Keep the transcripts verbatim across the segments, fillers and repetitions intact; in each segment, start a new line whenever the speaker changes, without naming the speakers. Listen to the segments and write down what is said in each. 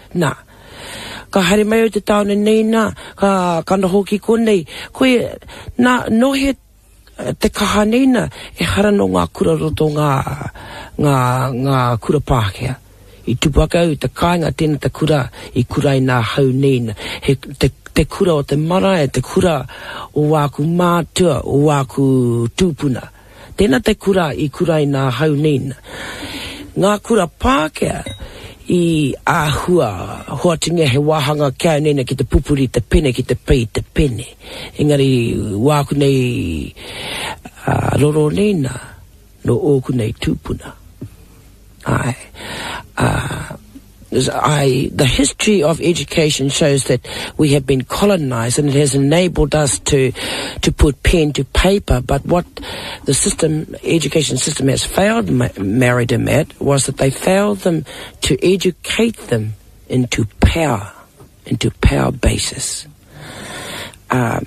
Nā. Ka haere mai o te taone nei nā, ka kana hoki konei, koe nā nohe te kaha nei nā, e hara no ngā kura roto ngā, ngā, ngā kura Pākehā. I tupakau, te kāinga tēnā te kura, i kurai nā hau nei nā, he te, te kura o te marae, te kura o wāku mātua, o wāku tūpuna. Tēnā te kura i kurai nā hau nei nā. Ngā kura Pākehā, i āhua, hoa tinga he wāhanga kia nena ki te pupuri, te pene, ki te pei, te pene. Engari, wāku nei uh, roro nena, no ōku nei tūpuna. Ai. Uh, I, the history of education shows that we have been colonized and it has enabled us to to put pen to paper, but what the system, education system has failed ma- married them at was that they failed them to educate them into power, into power basis. Um,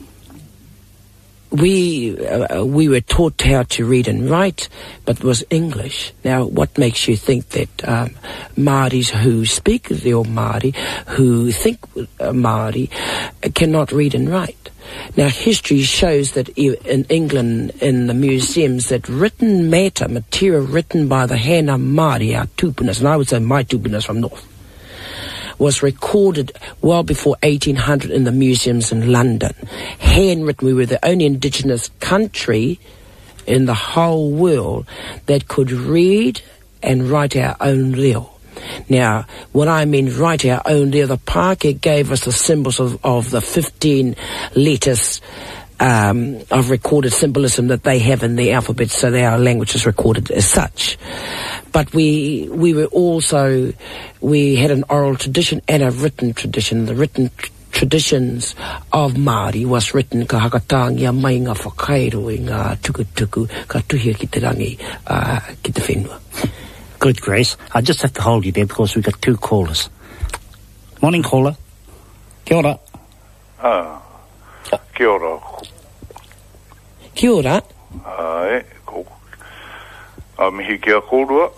we uh, we were taught how to read and write, but it was English. Now, what makes you think that um, Māoris who speak reo Māori, who think uh, Māori, uh, cannot read and write? Now, history shows that in England, in the museums, that written matter, material written by the hand of Māori, our tūpunas, and I would say my tūpunas from North, was recorded well before eighteen hundred in the museums in London. Handwritten. We were the only indigenous country in the whole world that could read and write our own reo. Now, when I mean write our own reo, the Pākehā gave us the symbols of, of the fifteen letters um, of recorded symbolism that they have in the alphabet, so that our language is recorded as such. But we we were also, we had an oral tradition and a written tradition. The written tr- traditions of Māori was written ka hakatāngia mai ngā whakairo i ngā tukutuku ka tuhia ki te rangi uh, ki te whenua.
Good, Grace. I just have to hold you there because we've got two callers. Morning, caller. Kia ora.
Ah, kia ora.
Kia ora.
Ai, ko. A mihi kia kōrua.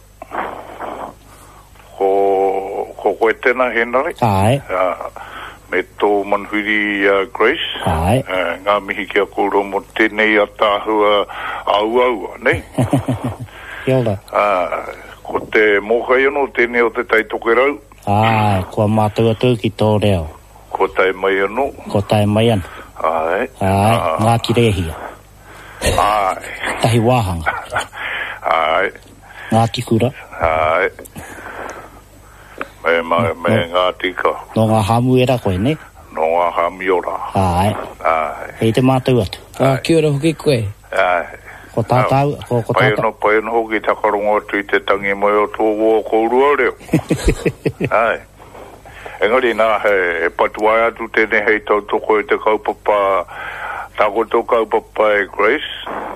Ko, ko koe tēnā henare.
Ai.
Uh, me tō manhuri uh, Grace.
Ai.
Uh, ngā mihi kia kōrua mo tēnei a tāhua au aua, nei?
Kia ora.
Uh, ko te mōkai anō tēnei o te taitoke rau.
Ai, kua mātua tū ki tō reo.
Ko tai mai anō.
Ko tai mai anō.
Ai.
Ai,
uh,
ngā ki rehia.
Ai.
Tahi wāhanga.
Ai.
Ngā tikura.
Ai. Me, me, me no, ngā tika.
No ngā hamu era koe, ne?
No ngā hami ora.
Ai.
Ai.
Hei te mātua atu.
Ah, kia ora hoki koe.
Ai.
Ko tātau, ko, ko
Pai
tātau.
no, pai no hoki takarongo atu i te tangi mai o tō wō kōrua reo. Ai. Engari nā he, he patuai atu tēne hei tau toko i te kaupapa, tako tō kaupapa e Grace.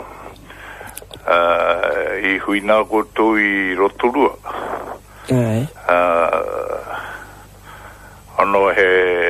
Uh, I huina koto i Rotorua.
Ai.
Uh, ano he,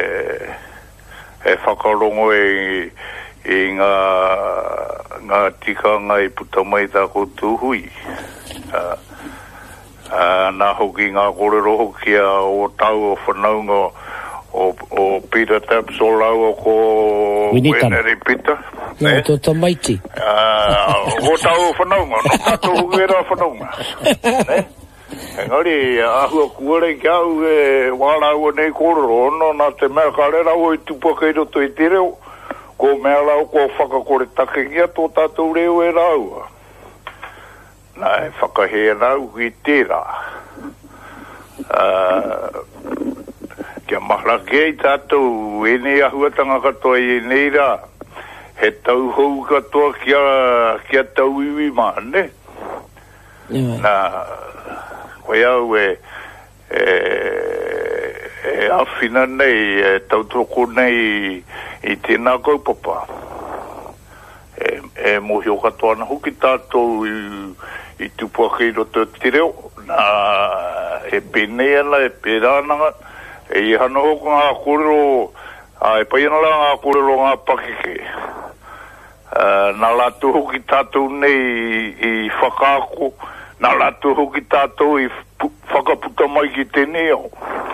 he whakarongo e i ngā, ngā tikanga i puta mai tako tūhui. Uh, uh, nā hoki ngā kōrero hoki a o tau o whanaunga o, o Peter Taps o lau o ko Weneri Peter.
No, eh? Tō tamaiti.
Uh, o tau o whanaunga, no kato hoki e rā whanaunga. Ne? Engari, ahua kuare ki au e wārau nei kōrero, ono nā te mea kare rau i tupakei roto i te reo, ko mea lau ko whakakore take kia tō tātou reo e raua. Nā e whakahe rau ki tērā. Uh, kia mahrake i tātou, e nei ahuatanga katoa i nei rā, he tau hou katoa kia, kia tau iwi maa, ne?
Yeah.
Nā, koe au e, e, e awhina nei, e tautoko nei i tēnā kaupapa. E, e mohi o katoa na hoki tātou i, i tupuakei roto te reo. Nā, e penei ana, e pērānanga, e i hana hoku ngā kōrero, a e pai ana la ngā kōrero ngā pakeke. Uh, nā lātu hoki tātou nei i, i whakaako, nā lātu hoki tātou i whakaputa mai ki tēnei au.